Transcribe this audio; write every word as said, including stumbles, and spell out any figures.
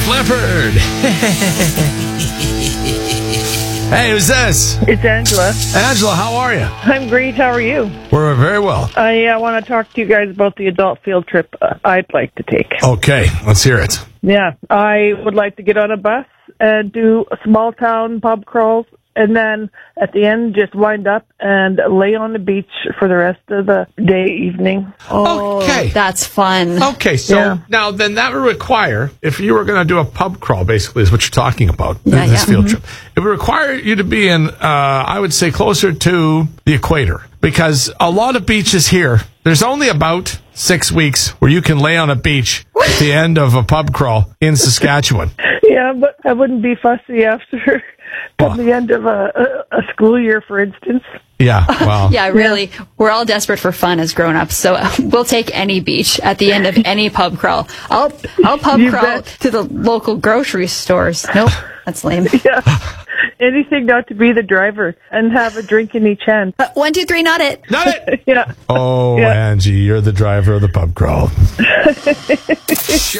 Def Leppard. Hey, who's this? It's Angela. Angela, how are you? I'm great. How are you? We're very well. I uh, want to talk to you guys about the adult field trip uh, I'd like to take. Okay, let's hear it. Yeah, I would like to get on a bus and do small town pub crawls, and then at the end just wind up and lay on the beach for the rest of the day, evening. Oh, Okay. that's fun. Okay, so Yeah. now then that would require, if you were going to do a pub crawl, basically is what you're talking about, Yeah, this yeah. field trip, it would require you to be in, uh, I would say, closer to the equator. Because a lot of beaches here, there's only about six weeks where you can lay on a beach at the end of a pub crawl in Saskatchewan. Yeah, but I wouldn't be fussy after Well. the end of a, a, a school year, for instance. Yeah, well. Yeah, really. We're all desperate for fun as grown-ups, so uh, we'll take any beach at the end of any pub crawl. I'll I'll pub You crawl bet. to the local grocery stores. Nope, that's lame. Yeah, anything not to be the driver and have a drink in each hand. Uh, one, two, three, not it. Not it! Yeah. Oh, Yeah. Angie, you're the driver of the pub crawl.